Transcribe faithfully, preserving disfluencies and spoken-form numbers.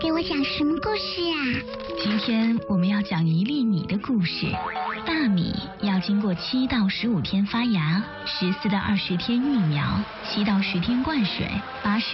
给我讲什么故事啊？ 今天我们要讲一粒米的故事。大米要经过七到十五天发芽，十四到二十天育苗，七到十天灌水，八十